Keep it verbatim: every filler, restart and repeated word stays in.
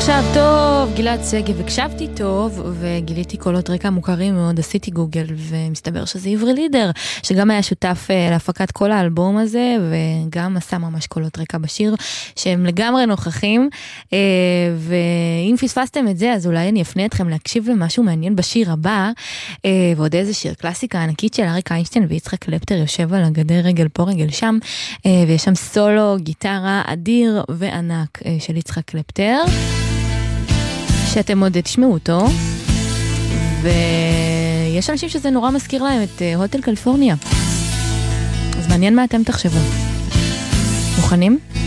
עכשיו טוב, גלעד שגב, הקשבתי טוב וגיליתי קולות רקע מוכרים מאוד, עשיתי גוגל ומסתבר שזה עברי לידר, שגם היה שותף להפקת כל האלבום הזה וגם עשה ממש קולות רקע בשיר שהם לגמרי נוכחים. ואם פספסתם את זה אז אולי אני אפנה אתכם להקשיב למשהו מעניין בשיר הבא, ועוד איזה שיר קלאסיקה ענקית של אריק איינשטיין ויצחק קלפטר יושב על הגדר רגל פה רגל שם, ויש שם סולו גיטרה אדיר וענק של יצחק קלפטר שאתם עוד תשמעו אותו, ויש אנשים שזה נורא מזכיר להם את הוטל קליפורניה, אז מעניין מה אתם תחשבו. מוכנים?